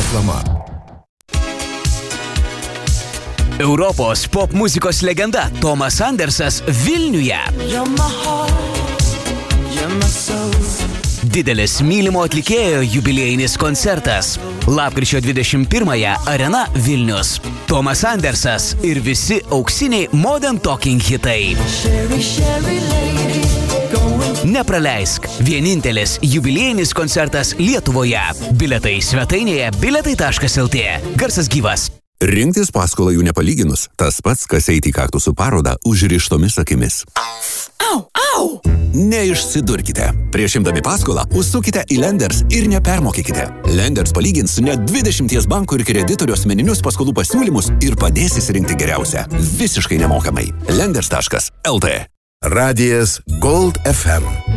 Reklama. Europos pop muzikos legenda Tomas Andersas Vilniuje. Didelis mylimo atlikėjo jubiliejinis koncertas. Lapkričio 21-ąją Arena Vilnius. Tomas Andersas ir visi auksiniai Modern Talking hitai. Nepraleisk. Vienintelis jubiliejinis koncertas Lietuvoje. Biletai svetainėje biletai.lt. Garsas gyvas. Rinktis paskolą jų nepalyginus, tas pats, kas eiti į kaktusų parodą užrištomis akimis. Au, au! Neišsidurkite. Prieš imdami paskolą, užsukite į Lenders ir nepermokykite. Lenders palygins net 20 bankų ir kreditorių asmeninius paskolų pasiūlymus ir padės įsirinkti geriausią. Visiškai nemokamai. Lenders.lt. Radijas Gold FM.